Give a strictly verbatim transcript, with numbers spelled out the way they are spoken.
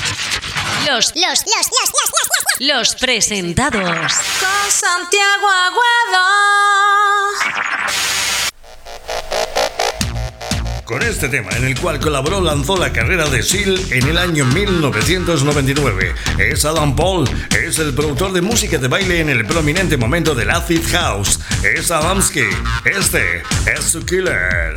Los, los, los, los, los, los, los presentados. Con Santiago Aguado. Con este tema, en el cual colaboró, lanzó la carrera de Seal en el año mil novecientos noventa y nueve. Es Adam Paul, es el productor de música de baile en el prominente momento del Acid House. Es Adamski, este es su Killer.